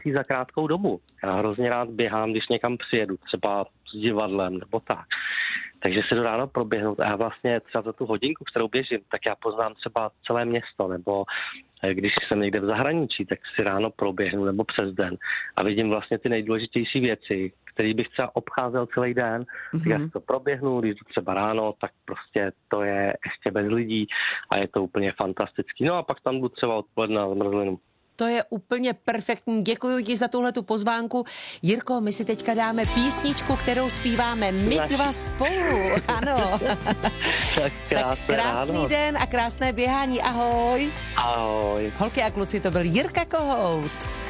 za krátkou dobu. Já hrozně rád běhám, když někam přijedu, třeba s divadlem nebo tak. Takže se jdu ráno proběhnout a já vlastně třeba za tu hodinku, kterou běžím, tak já poznám třeba celé město, nebo když jsem někde v zahraničí, tak si ráno proběhnu nebo přes den a vidím vlastně ty nejdůležitější věci, který bych třeba obcházel celý den, tak já si to proběhnu, když jdu třeba ráno, tak prostě to je ještě bez lidí a je to úplně fantastický. No a pak tam jdu třeba odpoledne na zmrzlinu. To je úplně perfektní. Děkuji ti za tuhletu pozvánku. Jirko, my si teďka dáme písničku, kterou zpíváme my dva spolu. Ano. Tak krásný den a krásné běhání. Ahoj. Ahoj. Holky a kluci, to byl Jirka Kohout.